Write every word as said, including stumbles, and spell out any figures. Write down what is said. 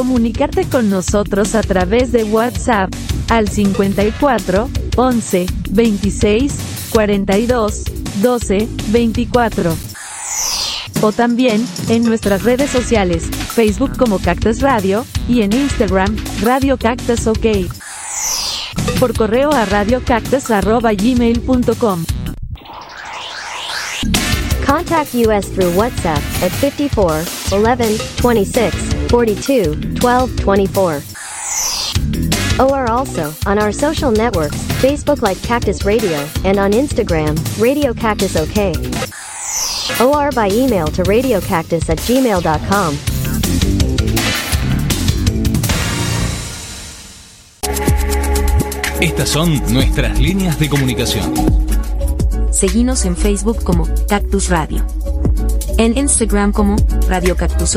Comunicarte con nosotros a través de WhatsApp al cincuenta y cuatro, once, veintiséis, cuarenta y dos, doce, veinticuatro. O también, en nuestras redes sociales, Facebook como Cactus Radio, y en Instagram, Radio Cactus OK. Por correo a radiocactus arroba gmail punto com. Contact us through WhatsApp at fifty-four, eleven, twenty-six, forty-two, twelve, twenty-four. Or also, on our social networks, Facebook like Cactus Radio, and on Instagram, Radio Cactus OK. Or by email to radiocactus at gmail dot com. Estas son nuestras líneas de comunicación. Seguinos en Facebook como Cactus Radio. En Instagram como Radio Cactus